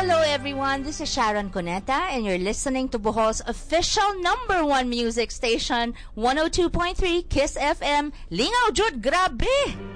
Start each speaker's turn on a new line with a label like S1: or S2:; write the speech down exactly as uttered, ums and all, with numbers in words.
S1: Hello everyone, this is Sharon Cuneta and you're listening to Bohol's official number one music station, one oh two point three Kiss F M. Lingaw jud, grabe!